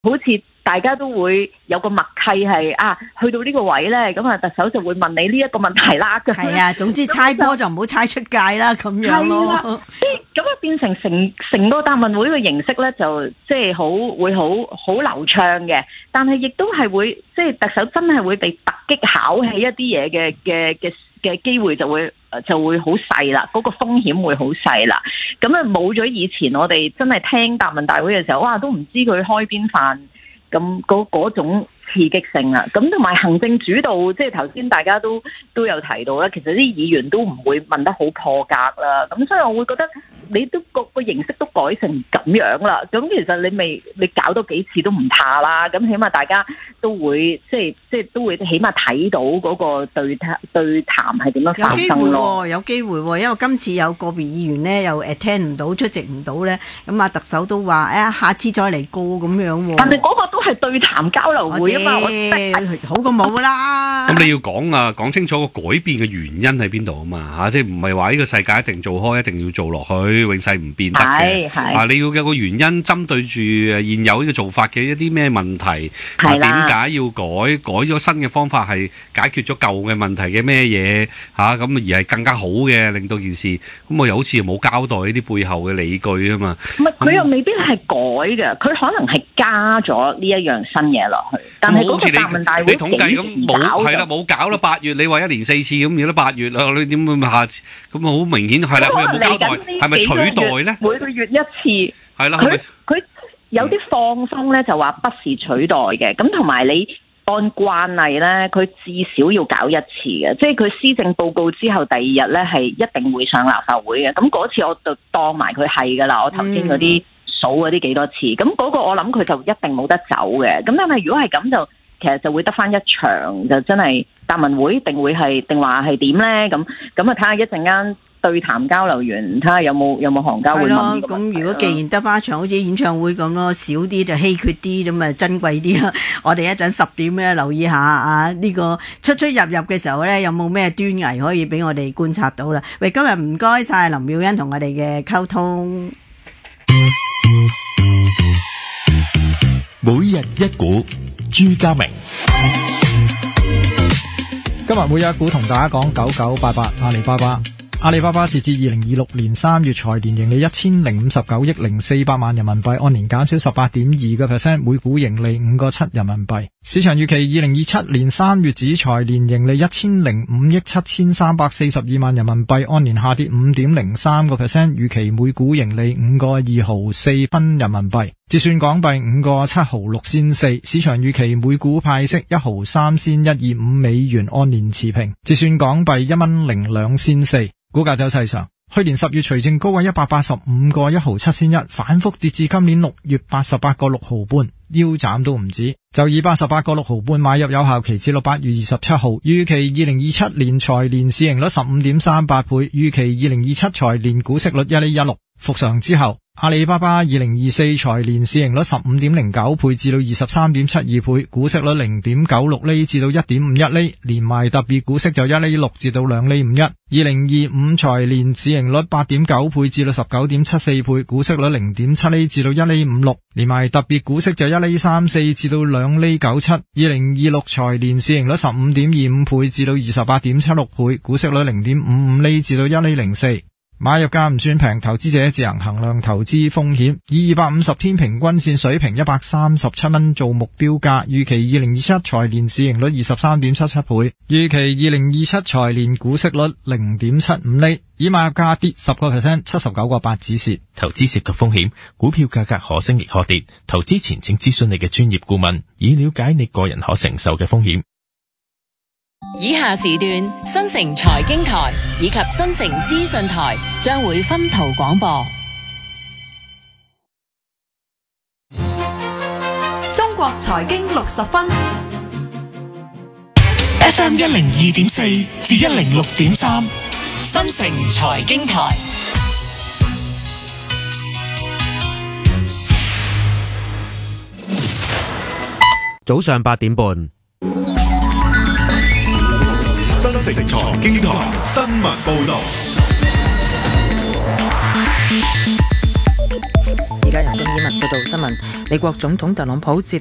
好似大家都會有個默契係去到呢個位咧，咁啊特首就會問你呢一個問題啦。 係啊，總之猜波就唔好猜出界啦，咁樣咯。 咁啊變成個答問會嘅形式咧，就即係會好流暢嘅，但係亦都係會即係特首真係會被突擊考起一啲嘢嘅機會就會好細啦，嗰個風險會好細啦。咁啊冇咗以前我哋真係聽答問大會嘅時候，哇都唔知佢開邊飯，咁嗰種刺激性啊。咁同埋行政主導，即係頭先大家都有提到啦，其實啲議員都唔會問得好破格啦。咁所以我會覺得你都個形式都改成咁樣啦。咁其實你搞多幾次都唔怕啦。咁起碼大家都會即係都會起碼睇到嗰個對談係點樣發生咯。 有機會喎，因為今次有個別議員咧又聽唔到出席唔到咧，咁特首都話下次再嚟過咁樣喎。但係嗰個都係對談交流會啊嘛， 好過冇啦。 咁你要講清楚個改變嘅原因喺邊度啊嘛，即係唔係話呢個世界一定做開，一定要做落去，永世唔變得嘅。你要有個原因，針對住現有呢個做法嘅一啲咩問題，點解要改咗新嘅方法係解決咗舊嘅問題嘅咩嘢咁而係更加好嘅，令到件事咁我又好似冇交代呢啲背後嘅理據啊嘛。 唔係佢又未必係改嘅，佢可能係加咗呢一樣新嘢落去。但係嗰個答問大會你統計咁冇搞啦，8月你話1年4次咁，而家8月啦，你點會下次咁好明顯係啦，佢又冇交代，係咪取代咧？ 每個月一次係啦， 佢有啲放風咧就話不是取代嘅，咁同埋你按慣例咧，佢至少要搞一次嘅，即係佢施政報告之後第2日咧係一定會上立法會嘅。咁嗰次我就當埋佢係噶啦，我頭先嗰啲數嗰啲幾多次，咁嗰個我諗佢就一定冇得走嘅。咁但係如果係咁就其實就會得翻一場，就真係答問會定話係點咧？咁啊睇下一陣間對談交流完，睇下有冇行家會問呢個問題。 咁如果既然得翻一場好似演唱會咁咯，少啲就稀缺啲，咁啊珍貴啲啦。我哋一陣10點咧留意下呢個出入嘅時候咧，有冇咩端倪可以俾我哋觀察到啦？喂，今日唔該晒林妙茵同我哋嘅溝通。 每日一股，朱家明。 今日每日一股同大家講9988阿里巴巴。阿里巴巴截至2026年3月財年盈利1059億0400萬人民幣，按年減少 18.2%， 每股盈利5個7人民幣。市場預期2027年3月止財年盈利1005億7342萬人民幣，按年下跌 5.03%， 預期每股盈利5個2毫4分人民幣，折算港幣5個7毫6仙4。市場預期每股派息1毫3仙125美元，按年持平，折算港幣1蚊02仙4。股價走勢上，去年10月除淨高位185個1毫7仙1，反覆跌至今年6月88個6毫半，腰斬都唔止。就以88個6毫半買入，有效期至8月27號。預期2027年財年市盈率 15.38 倍，預期2027財年股息率1厘16。復常之後，阿里巴巴2024財年市盈率 15.09 倍至到 23.72 倍，股息率 0.96 厘至到 1.51 厘，連埋特別股息就1厘6至到2厘51。2025財年市盈率 8.9 倍至到 19.74 倍，股息率 0.7 厘至到1厘56，連埋特別股息就1厘34至到2厘97。2026財年市盈率 15.25 倍至到 28.76 倍，股息率 0.55 厘至到1厘04。買入價唔算平，投資者自行衡量投資風險，以250天平均線水平137蚊做目標價，預期2027財年市盈率 23.77 倍，預期2027財年股息率 0.75 厘，以買入價跌 10%， 79個8止蝕。 投資涉及風險，股票價格可升亦可跌，投資前請諮詢你嘅專業顧問，以了解你個人可承受嘅風險。 以下時段新城財經台以及新城資訊台將會分途廣播。 中國財經60分 FM 102.4至106.3，新城財經台。 早上8點半。 新城財經台新聞報道。 而家由金燕文報道新聞。美國總統特朗普接